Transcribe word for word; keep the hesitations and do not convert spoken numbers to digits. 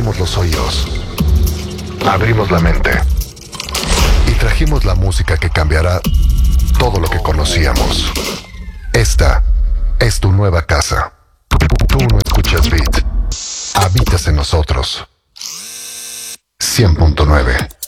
abrimos los oídos, abrimos la mente y trajimos la música que cambiará todo lo que conocíamos. Esta es tu nueva casa. Tú no escuchas Beat, habitas en nosotros. cien punto nueve